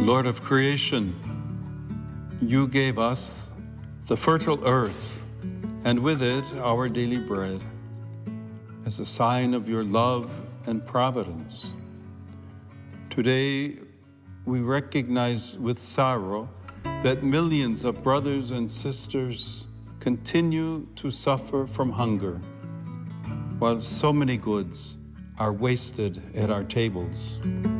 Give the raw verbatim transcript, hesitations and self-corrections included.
Lord of creation, you gave us the fertile earth, and with it our daily bread, as a sign of your love and providence. Today, we recognize with sorrow that millions of brothers and sisters continue to suffer from hunger, while so many goods are wasted at our tables.